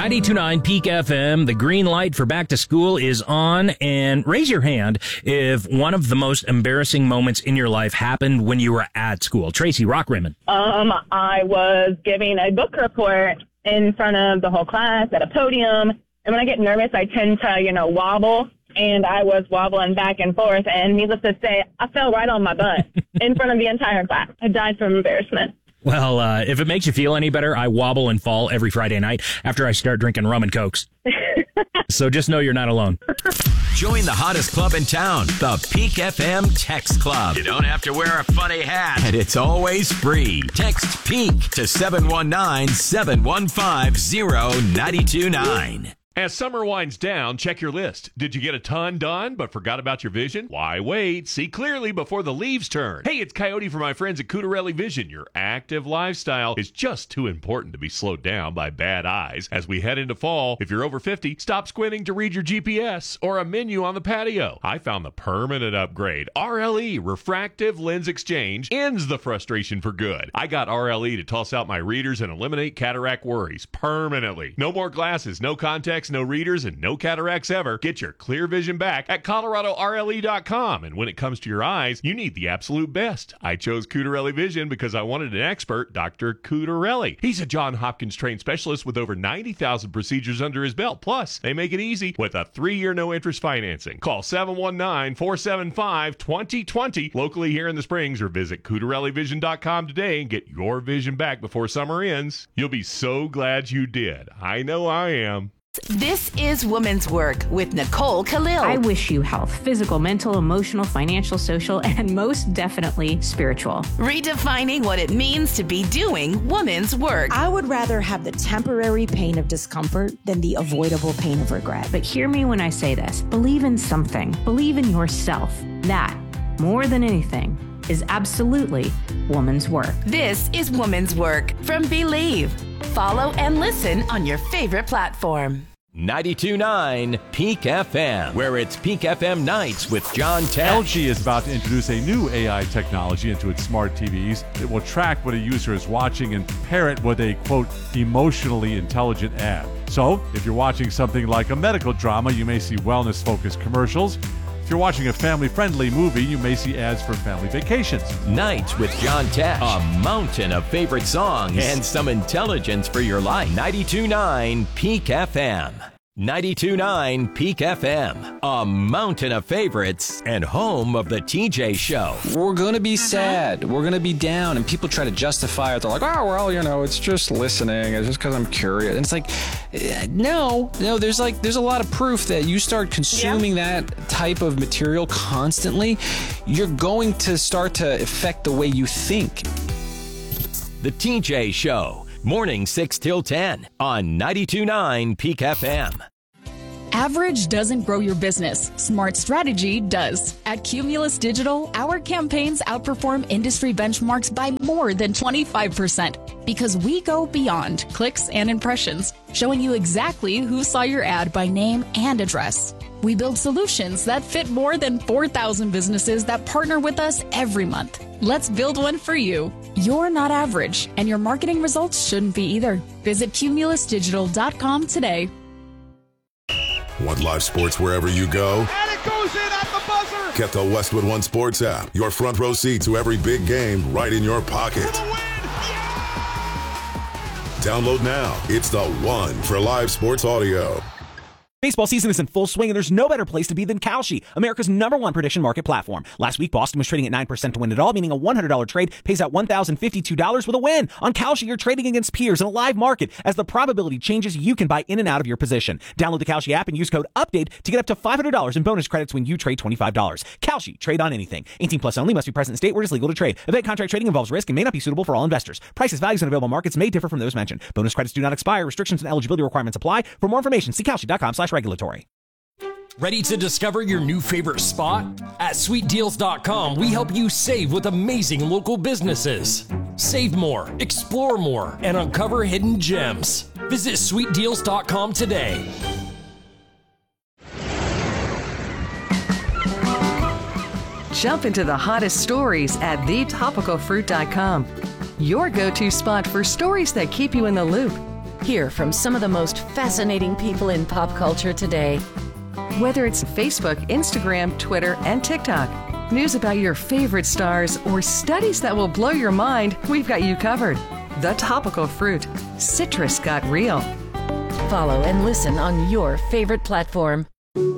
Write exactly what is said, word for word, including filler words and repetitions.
ninety-two point nine Peak F M, the green light for back to school is on, and raise your hand if one of the most embarrassing moments in your life happened when you were at school. Tracy, Rock Rimmon. Um, I was giving a book report in front of the whole class at a podium, and when I get nervous, I tend to, you know, wobble, and I was wobbling back and forth, and needless to say, I fell right on my butt in front of the entire class. I died from embarrassment. Well, uh, if it makes you feel any better, I wobble and fall every Friday night after I start drinking rum and cokes. So just know you're not alone. Join the hottest club in town, the Peak F M Text Club. You don't have to wear a funny hat, and it's always free. Text PEAK to seven one nine, seven one five, zero nine two nine. As summer winds down, check your list. Did you get a ton done but forgot about your vision? Why wait? See clearly before the leaves turn. Hey, it's Coyote from my friends at Cutarelli Vision. Your active lifestyle is just too important to be slowed down by bad eyes. As we head into fall, if you're over fifty, stop squinting to read your G P S or a menu on the patio. I found the permanent upgrade. R L E, Refractive Lens Exchange, ends the frustration for good. I got R L E to toss out my readers and eliminate cataract worries permanently. No more glasses, no contacts, no readers, and no cataracts ever. Get your clear vision back at Colorado R L E dot com. And when it comes to your eyes, you need the absolute best. I chose Cutarelli Vision because I wanted an expert, Doctor Cutarelli. He's a John Hopkins trained specialist with over ninety thousand procedures under his belt. Plus, they make it easy with a three-year no-interest financing. Call seven one nine, four seven five, two zero two zero locally here in the Springs, or visit Cutarelli Vision dot com today and get your vision back before summer ends. You'll be so glad you did. I know I am. This is Woman's Work with Nicole Khalil. I wish you health, physical, mental, emotional, financial, social, and most definitely spiritual. Redefining what it means to be doing woman's work. I would rather have the temporary pain of discomfort than the avoidable pain of regret. But hear me when I say this. Believe in something. Believe in yourself. That, more than anything, is absolutely woman's work. This is Woman's Work from Believe. Follow and listen on your favorite platform. ninety-two point nine Peak F M, where it's Peak F M Nights with John Tech. L G is about to introduce a new A I technology into its smart T Vs. It will track what a user is watching and pair it with a, quote, emotionally intelligent ad. So, if you're watching something like a medical drama, you may see wellness-focused commercials. If you're watching a family-friendly movie, you may see ads for family vacations. Nights with John Tesh. A mountain of favorite songs and some intelligence for your life. ninety-two point nine Peak F M. ninety-two point nine Peak F M. A mountain of favorites and home of the T J Show. We're going to be sad. We're going to be down. And people try to justify it. They're like, oh, well, you know, it's just listening. It's just because I'm curious. And it's like, no, no, there's like, there's a lot of proof that you start consuming yeah. that type of material constantly, you're going to start to affect the way you think. The T J Show. Morning six till ten on ninety-two point nine Peak F M. Average doesn't grow your business. Smart strategy does. At Cumulus Digital, our campaigns outperform industry benchmarks by more than twenty-five percent because we go beyond clicks and impressions, showing you exactly who saw your ad by name and address. We build solutions that fit more than four thousand businesses that partner with us every month. Let's build one for you. You're not average, and your marketing results shouldn't be either. Visit cumulus digital dot com today. Want live sports wherever you go? And it goes in at the buzzer! Get the Westwood One Sports app. Your front row seat to every big game right in your pocket. For the win! Yeah! Download now. It's the one for live sports audio. Baseball season is in full swing, and there's no better place to be than Kalshi, America's number one prediction market platform. Last week, Boston was trading at nine percent to win it all, meaning a one hundred dollars trade pays out one thousand fifty-two dollars with a win. On Kalshi, you're trading against peers in a live market. As the probability changes, you can buy in and out of your position. Download the Kalshi app and use code UPDATE to get up to five hundred dollars in bonus credits when you trade twenty-five dollars. Kalshi, trade on anything. eighteen plus only, must be present in state where it is legal to trade. Event contract trading involves risk and may not be suitable for all investors. Prices, values, and available markets may differ from those mentioned. Bonus credits do not expire. Restrictions and eligibility requirements apply. For more information, see kalshi dot com slash regulatory. Ready to discover your new favorite spot? At sweet deals dot com, we help you save with amazing local businesses. Save more, explore more, and uncover hidden gems. Visit sweet deals dot com today. Jump into the hottest stories at the topical fruit dot com. Your go-to spot for stories that keep you in the loop. Hear from some of the most fascinating people in pop culture today. Whether it's Facebook, Instagram, Twitter, and TikTok, news about your favorite stars, or studies that will blow your mind, we've got you covered. The Topical Fruit. Citrus got real. Follow and listen on your favorite platform.